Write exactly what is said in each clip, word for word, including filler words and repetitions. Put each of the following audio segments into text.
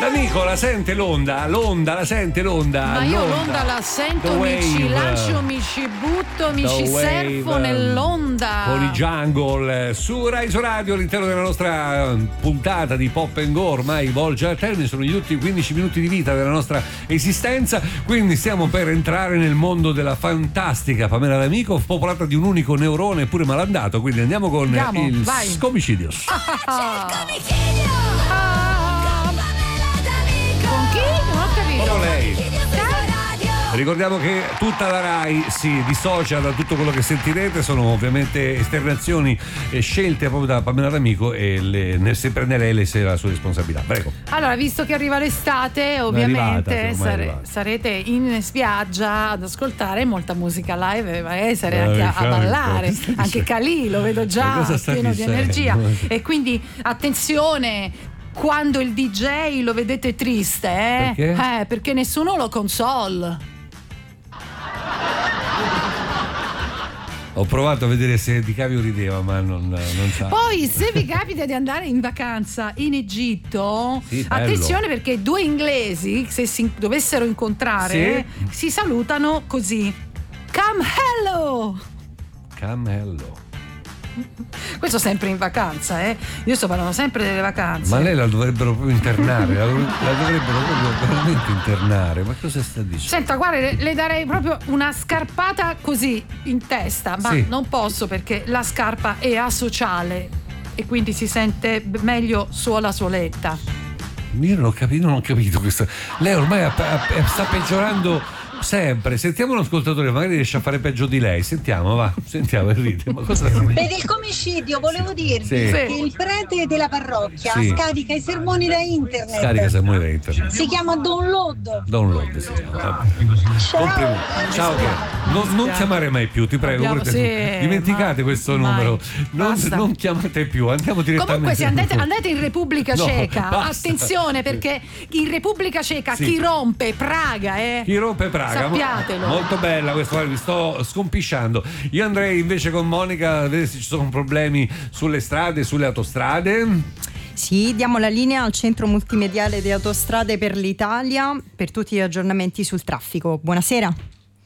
D'Amico, la sente l'onda? L'onda, la sente l'onda? Ma io l'onda, l'onda la sento, mi ci lancio, mi ci butto, mi The ci wave, surfo nell'onda. Con i Jungle su Rai Radio all'interno della nostra puntata di Pop and Go, ormai volge al termine, sono gli ultimi quindici minuti di vita della nostra esistenza, quindi stiamo per entrare nel mondo della fantastica Pamela D'Amico, popolata di un unico neurone pure malandato, quindi andiamo con Andiamo, il vai. Scomicidios. Con chi? Non ho capito. Proprio lei. Ricordiamo che tutta la Rai si dissocia da tutto quello che sentirete, sono ovviamente esternazioni eh, scelte proprio da Pamela D'Amico e le, ne, se prende lei le la sua responsabilità. Prego. Allora, visto che arriva l'estate, ovviamente arrivata, sare, sarete in spiaggia ad ascoltare molta musica live e magari sarete anche a, a ballare. Anche Calì, lo vedo già pieno di energia. E quindi attenzione quando il D J lo vedete triste, eh? Perché? Eh, perché nessuno lo console. Ho provato a vedere se Di Cavio rideva, ma non, non sa. Poi, se vi capita di andare in vacanza in Egitto, sì, attenzione, perché due inglesi, se si dovessero incontrare, sì, si salutano così: Come hello! Come hello. Questo sempre in vacanza, eh? Io sto parlando sempre delle vacanze. Ma lei la dovrebbero proprio internare, la, la dovrebbero proprio veramente internare. Ma cosa sta dicendo? Senta, guarda, le, le darei proprio una scarpata così in testa, ma sì, non posso perché la scarpa è asociale e quindi si sente meglio sola soletta. Io non ho capito, non ho capito questo. Lei ormai ha, ha, sta peggiorando sempre. Sentiamo un ascoltatore, magari riesce a fare peggio di lei. Sentiamo, va, sentiamo e ride. Ma cosa per il comicidio volevo dirvi sì, che il prete della parrocchia sì, scarica i sermoni da internet. Scarica i sermoni da internet. Si chiama download. Download si chiama. Ciao. Ciao. Non, non chiamare mai più, ti prego. Abbiamo, sì, dimenticate ma, questo mai. numero. Non, non chiamate più, andiamo direttamente. Comunque se andate, andate in Repubblica no, Ceca, basta. Attenzione, perché in Repubblica Ceca sì, chi rompe Praga, eh. Chi rompe Praga. Sappiatelo. Molto bella questa, mi sto scompisciando. Io andrei invece con Monica a vedere se ci sono problemi sulle strade, sulle autostrade. Sì, diamo la linea al centro multimediale di Autostrade per l'Italia per tutti gli aggiornamenti sul traffico. Buonasera.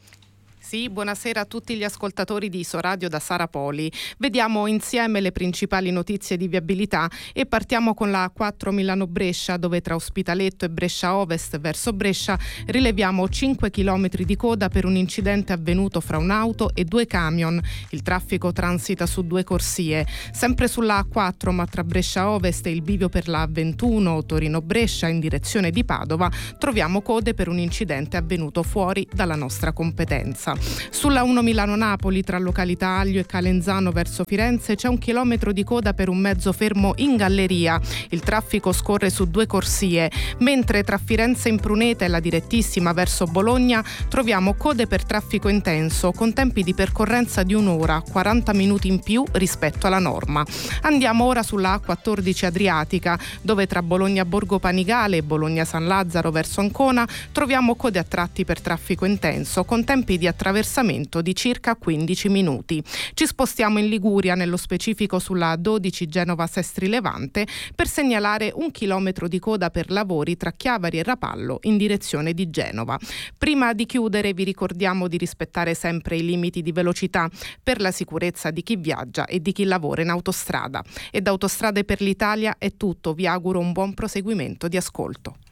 Sì, buonasera a tutti gli ascoltatori di Isoradio da Sara Poli. Vediamo insieme le principali notizie di viabilità e partiamo con la A quattro Milano-Brescia, dove tra Ospitaletto e Brescia Ovest verso Brescia rileviamo cinque chilometri di coda per un incidente avvenuto fra un'auto e due camion. Il traffico transita su due corsie. Sempre sulla A quattro, ma tra Brescia Ovest e il bivio per la A ventuno Torino-Brescia in direzione di Padova, troviamo code per un incidente avvenuto fuori dalla nostra competenza. Sulla uno Milano-Napoli tra località Aglio e Calenzano verso Firenze c'è un chilometro di coda per un mezzo fermo in galleria. Il traffico scorre su due corsie, mentre tra Firenze in Pruneta e la direttissima verso Bologna troviamo code per traffico intenso con tempi di percorrenza di un'ora, quaranta minuti in più rispetto alla norma. Andiamo ora sulla A quattordici Adriatica, dove tra Bologna Borgo Panigale e Bologna San Lazzaro verso Ancona troviamo code a tratti per traffico intenso con tempi di attraversamento di circa quindici minuti. Ci spostiamo in Liguria, nello specifico sulla A dodici Genova Sestri Levante, per segnalare un chilometro di coda per lavori tra Chiavari e Rapallo in direzione di Genova. Prima di chiudere vi ricordiamo di rispettare sempre i limiti di velocità per la sicurezza di chi viaggia e di chi lavora in autostrada. E da Autostrade per l'Italia è tutto, vi auguro un buon proseguimento di ascolto.